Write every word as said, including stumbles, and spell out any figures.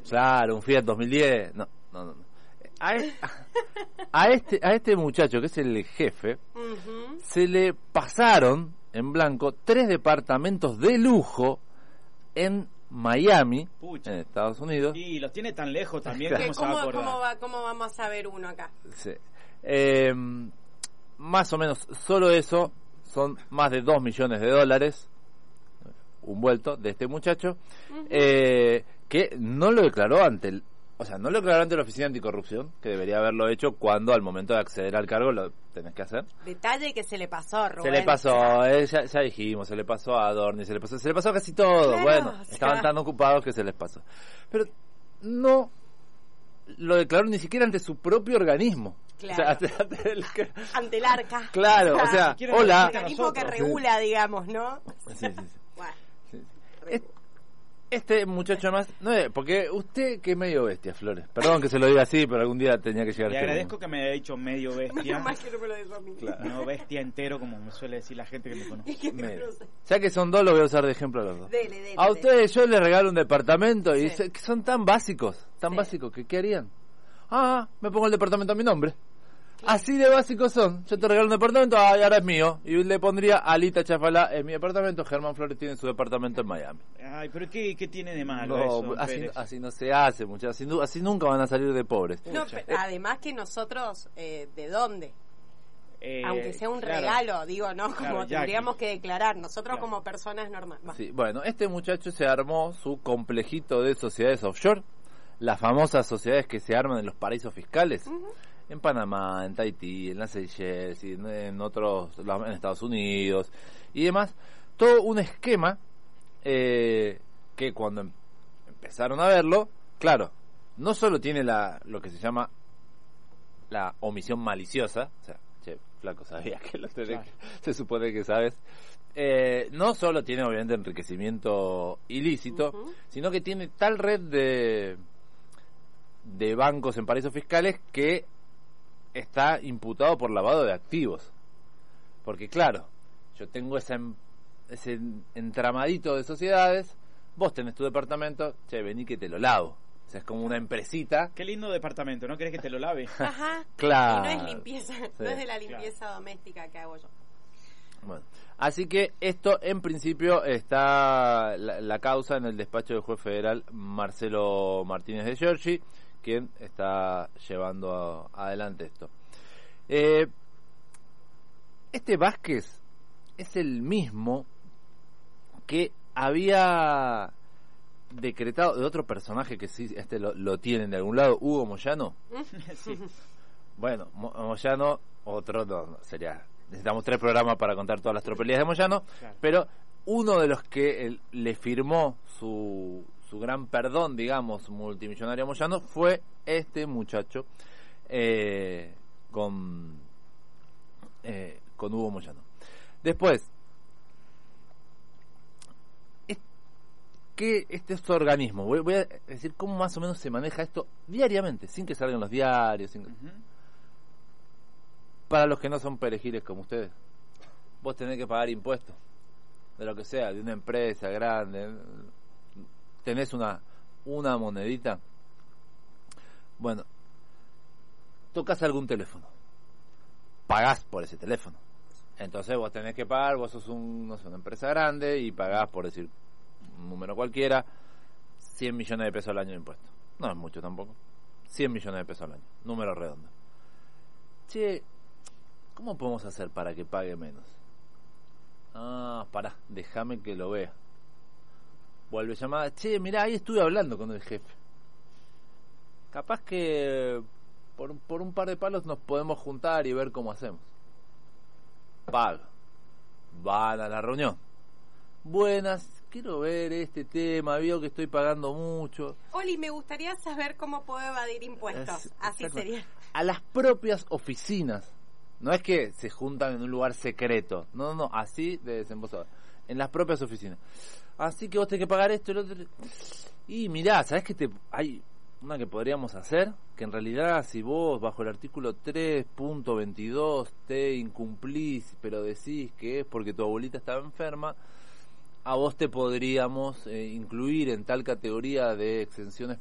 Claro, un Fiat dos mil diez. No, no, no. A, e- a este a este muchacho, que es el jefe, Uh-huh. se le pasaron en blanco tres departamentos de lujo en Miami, Pucha. en Estados Unidos. Y los tiene tan lejos también, Claro. ¿cómo se va a ¿Cómo, acordar? cómo, va, ¿Cómo vamos a ver uno acá? Sí. Eh, más o menos, solo eso son más de dos millones de dólares, un vuelto de este muchacho, Uh-huh. eh, que no lo declaró ante el, o sea, no lo declaró ante la Oficina Anticorrupción, que debería haberlo hecho cuando al momento de acceder al cargo lo tenés que hacer. Detalle que se le pasó, Rubén. Se le pasó, eh, ya, ya dijimos, se le pasó a Adorni, se le pasó, se le pasó a casi todo. Claro, Bueno, o sea. estaban tan ocupados que se les pasó. Pero no lo declaró ni siquiera ante su propio organismo. Claro. O sea, ante- ante el que- Ante el arca. Claro, o sea, siquiera El hola. lo organismo que nosotros. regula, digamos, ¿no? Sí, sí, sí. Bueno, Sí, sí. Es- Este muchacho más, no es, porque usted que es medio bestia, Flores. Perdón que se lo diga así, pero algún día tenía que llegar Le a este agradezco mundo. que me haya dicho medio menos bestia. mal que no me lo dijo a mí. Claro. No bestia entero, como me suele decir la gente que me conoce. Que me Medio. cruce. Ya que son dos, lo voy a usar de ejemplo a los dos. Dele, dele, A dele. ustedes yo les regalo un departamento y Sí. se- que son tan básicos, tan Sí. básicos, que ¿qué harían? Ah, me pongo el departamento a mi nombre. Así de básicos son. Yo te regalo un departamento, ah, y ahora es mío. Y le pondría Alita Chafalá en mi departamento. Germán Flores tiene su departamento en Miami. Ay, pero ¿qué, qué tiene de malo No, eso, así, Pérez? así no se hace, muchachos. Así, nu- así nunca van a salir de pobres. No, Pucha. pe- además que nosotros, eh, ¿de dónde? Eh, Aunque sea un claro. regalo, digo, ¿no? Como Claro, Jackie. tendríamos que declarar, nosotros Claro. como personas normales. Sí, bueno, este muchacho se armó su complejito de sociedades offshore, las famosas sociedades que se arman en los paraísos fiscales, en Panamá, en Tahití, en las Seychelles, y en, en otros, en Estados Unidos y demás. Todo un esquema eh, que cuando em- empezaron a verlo, claro, no solo tiene la lo que se llama la omisión maliciosa, o sea, che, flaco, sabía que lo tenés, Claro. se supone que sabes. Eh, no solo tiene obviamente enriquecimiento ilícito, Ujú. sino que tiene tal red de de bancos en paraísos fiscales que está imputado por lavado de activos. Porque claro, yo tengo esa, em- ese entramadito de sociedades, vos tenés tu departamento, che, vení que te lo lavo. O sea, es como una empresita. Qué lindo departamento, ¿no querés que te lo lave? Ajá. Claro. Y no es limpieza, no Sí. es de la limpieza doméstica que hago yo. Bueno, así que esto en principio está la, la causa en el despacho del juez federal Marcelo Martínez de Giorgi, quien está llevando a- adelante esto. Eh, este Vázquez es el mismo que había decretado de otro personaje que sí, este lo, lo tienen de algún lado, Hugo Moyano. Sí. Bueno, Mo- Moyano, otro no, no, sería, necesitamos tres programas para contar todas las tropelías de Moyano, Claro. pero uno de los que él, le firmó su, su gran perdón, digamos, multimillonario a Moyano, fue este muchacho eh, con, eh, con Hugo Moyano. Después, es- que este es organismo, voy, voy a decir cómo más o menos se maneja esto diariamente, sin que salgan los diarios, sin que- Ujú. para los que no son perejiles como ustedes, vos tenés que pagar impuestos, de lo que sea, de una empresa grande, tenés una, una monedita, bueno, tocas algún teléfono, pagás por ese teléfono, entonces vos tenés que pagar, vos sos un, no sé, una empresa grande y pagás, por decir un número cualquiera, cien millones de pesos al año de impuestos, no es mucho tampoco, cien millones de pesos al año, número redondo. Che, ¿cómo podemos hacer para que pague menos? Ah, pará, déjame que lo vea. Vuelve llamada, che, mirá, ahí estuve hablando con el jefe. Capaz que por, por un par de palos nos podemos juntar y ver cómo hacemos. Paga. Van a la reunión. Buenas, quiero ver este tema, veo que estoy pagando mucho. Oli, me gustaría saber cómo puedo evadir impuestos. Es- Así exacto. sería. A las propias oficinas. No es que se juntan en un lugar secreto. No, no, no. Así de desembosado. En las propias oficinas. Así que vos tenés que pagar esto y lo otro. Y mirá, ¿sabés qué te hay una que podríamos hacer? Que en realidad si vos bajo el artículo tres punto veintidós te incumplís, pero decís que es porque tu abuelita estaba enferma, a vos te podríamos eh, incluir en tal categoría de exenciones